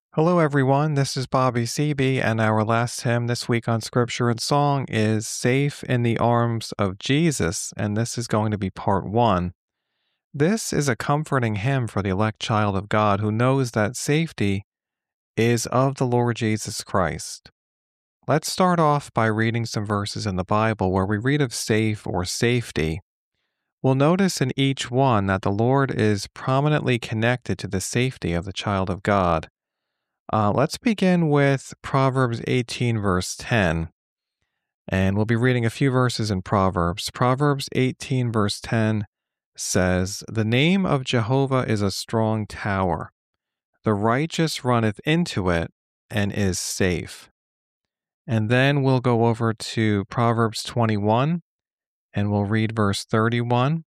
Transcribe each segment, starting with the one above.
Hello, everyone. This is Bobby CB, and our last hymn this week on Scripture and Song is Safe in the Arms of Jesus, and this is going to be part one. This is a comforting hymn for the elect child of God who knows that safety is of the Lord Jesus Christ. Let's start off by reading some verses in the Bible where we read of safe or safety. We'll notice in each one that the Lord is prominently connected to the safety of the child of God. Let's begin with Proverbs 18, verse 10. And we'll be reading a few verses in Proverbs. Proverbs 18, verse 10 says, "The name of Jehovah is a strong tower. The righteous runneth into it and is safe." And then we'll go over to Proverbs 21, and we'll read verse 31.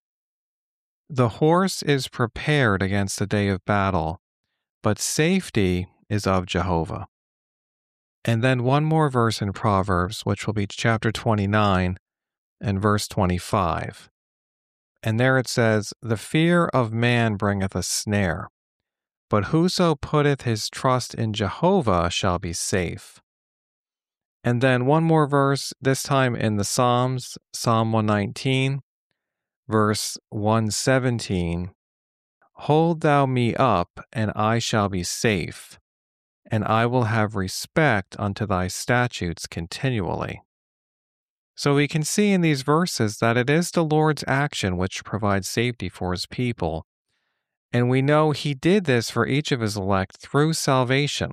"The horse is prepared against the day of battle, but safety is of Jehovah." And then one more verse in Proverbs, which will be chapter 29 and verse 25. And there it says, "The fear of man bringeth a snare, but whoso putteth his trust in Jehovah shall be safe." And then one more verse, this time in the Psalms, Psalm 119, verse 117. "Hold thou me up, and I shall be safe, and I will have respect unto thy statutes continually." So we can see in these verses that it is the Lord's action which provides safety for his people. And we know he did this for each of his elect through salvation.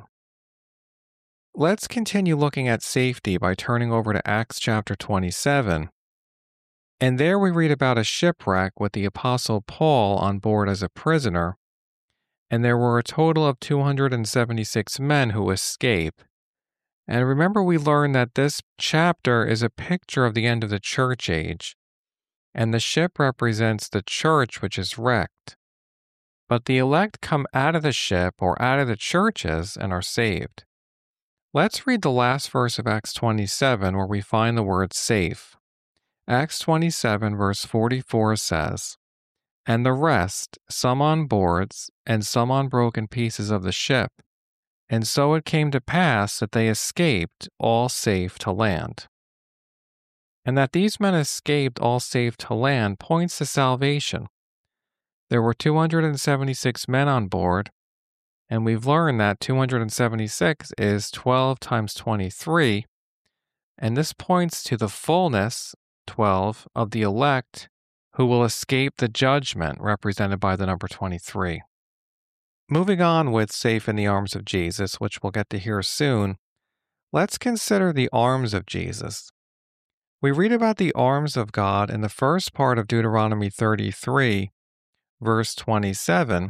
Let's continue looking at safety by turning over to Acts chapter 27. And there we read about a shipwreck with the Apostle Paul on board as a prisoner. And there were a total of 276 men who escaped. And remember, we learned that this chapter is a picture of the end of the church age, and the ship represents the church which is wrecked. But the elect come out of the ship or out of the churches and are saved. Let's read the last verse of Acts 27 where we find the word safe. Acts 27 verse 44 says, "And the rest, some on boards, and some on broken pieces of the ship. And so it came to pass that they escaped all safe to land." And that these men escaped all safe to land points to salvation. There were 276 men on board, and we've learned that 276 is 12 times 23, and this points to the fullness, 12, of the elect who will escape the judgment represented by the number 23. Moving on with safe in the arms of Jesus, which we'll get to hear soon, let's consider the arms of Jesus. We read about the arms of God in the first part of Deuteronomy 33, verse 27,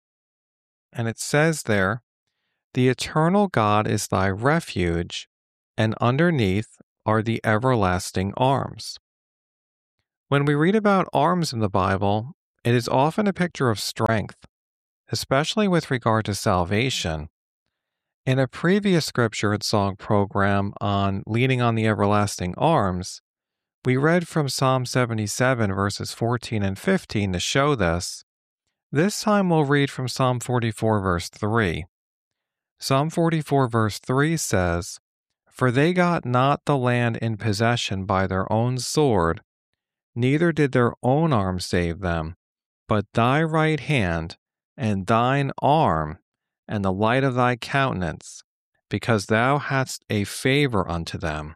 and it says there, "The eternal God is thy refuge, and underneath are the everlasting arms." When we read about arms in the Bible, it is often a picture of strength, especially with regard to salvation. In a previous scripture and song program on leaning on the everlasting arms, we read from Psalm 77 verses 14 and 15 to show this. This time we'll read from Psalm 44 verse 3. Psalm 44 verse 3 says, "For they got not the land in possession by their own sword, neither did their own arm save them, but thy right hand and thine arm and the light of thy countenance, because thou hadst a favor unto them."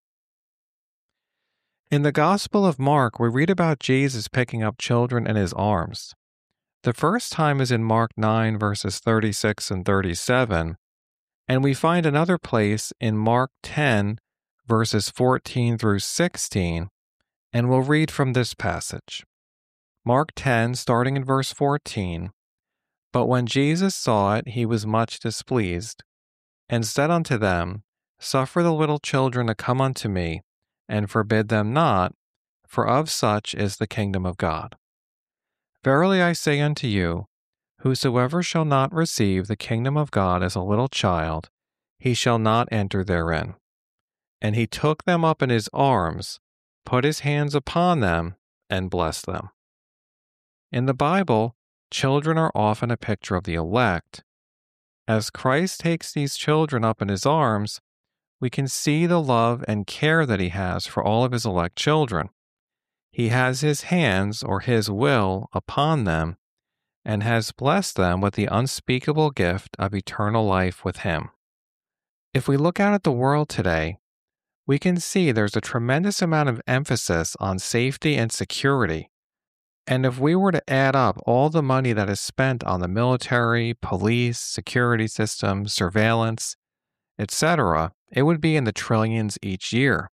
In the Gospel of Mark, we read about Jesus picking up children in his arms. The first time is in Mark 9, verses 36 and 37, and we find another place in Mark 10, verses 14 through 16, and we'll read from this passage. Mark 10, starting in verse 14, "But when Jesus saw it, he was much displeased, and said unto them, Suffer the little children to come unto me, and forbid them not, for of such is the kingdom of God. Verily I say unto you, whosoever shall not receive the kingdom of God as a little child, he shall not enter therein. And he took them up in his arms, put his hands upon them, and blessed them." In the Bible, children are often a picture of the elect, As Christ takes these children up in his arms, we can see the love and care that he has for all of his elect children. He has his hands or his will upon them and has blessed them with the unspeakable gift of eternal life with him. If we look out at the world today, we can see there's a tremendous amount of emphasis on safety and security. And if we were to add up all the money that is spent on the military, police, security systems, surveillance, etc., it would be in the trillions each year.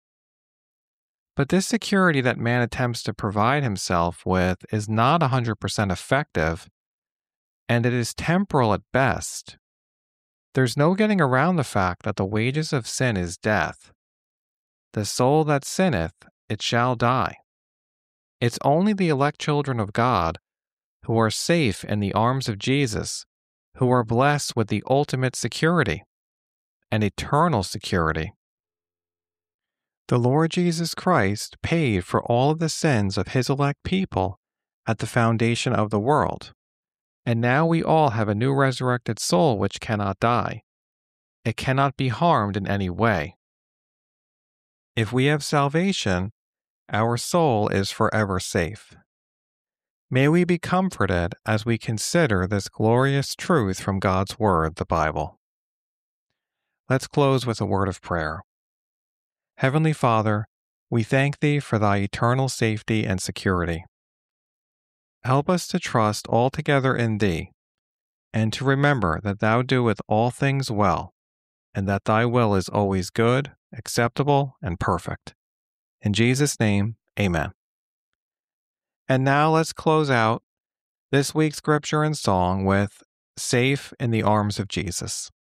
But this security that man attempts to provide himself with is not 100% effective, and it is temporal at best. There's no getting around the fact that the wages of sin is death. The soul that sinneth, it shall die. It's only the elect children of God who are safe in the arms of Jesus, who are blessed with the ultimate security, an eternal security. The Lord Jesus Christ paid for all of the sins of his elect people at the foundation of the world, and now we all have a new resurrected soul which cannot die. It cannot be harmed in any way. If we have salvation, our soul is forever safe. May we be comforted as we consider this glorious truth from God's Word, the Bible. Let's close with a word of prayer. Heavenly Father, we thank Thee for Thy eternal safety and security. Help us to trust altogether in Thee, and to remember that Thou doest all things well, and that Thy will is always good, acceptable, and perfect. In Jesus' name, amen. And now let's close out this week's scripture and song with Safe in the Arms of Jesus.